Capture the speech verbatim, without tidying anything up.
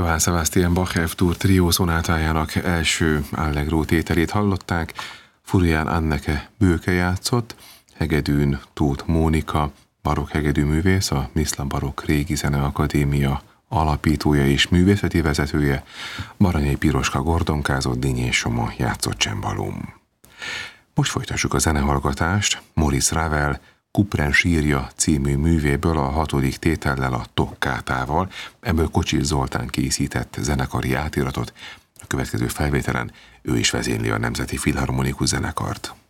Johann Sebastian Bach F-dur trió szonátájának első allegro tételét hallották, Florian Anneke Böke játszott, hegedűn Tóth Mónika, barokk hegedűművész, a Misslang Barokk Régi Zeneakadémia alapítója és művészeti vezetője, Baranyai Piroska gordonkázott, Dinyés Soma játszott csembalón. Most folytassuk a zenehallgatást Maurice Ravel Kupren sírja című művéből a hatodik tétellel, a Toccátával. Ebből Kocsis Zoltán készített zenekari átiratot. A következő felvételen ő is vezényli a Nemzeti Filharmonikus Zenekart.